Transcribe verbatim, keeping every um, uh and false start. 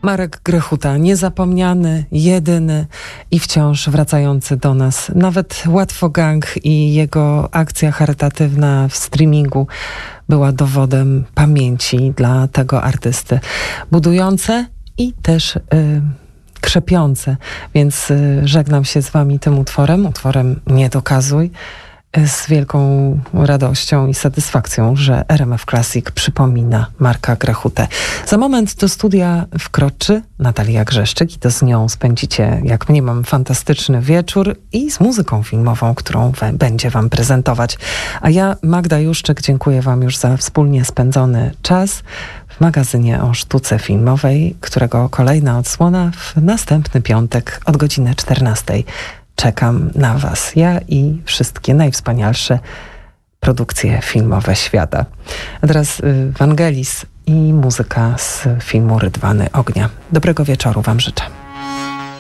Marek Grechuta, niezapomniany, jedyny i wciąż wracający do nas. Nawet Łatwo Gang i jego akcja charytatywna w streamingu była dowodem pamięci dla tego artysty. Budujące i też y, krzepiące. Więc y, żegnam się z wami tym utworem, utworem Nie dokazuj, z wielką radością i satysfakcją, że R M F Classic przypomina Marka Grechutę. Za moment do studia wkroczy Natalia Grzeszczyk i to z nią spędzicie, jak mniemam, fantastyczny wieczór i z muzyką filmową, którą we, będzie wam prezentować. A ja, Magda Juszczyk, dziękuję wam już za wspólnie spędzony czas w magazynie o sztuce filmowej, którego kolejna odsłona w następny piątek od godziny czternastej. Czekam na was. Ja i wszystkie najwspanialsze produkcje filmowe świata. A teraz y, Wangelis i muzyka z filmu Rydwany Ognia. Dobrego wieczoru wam życzę.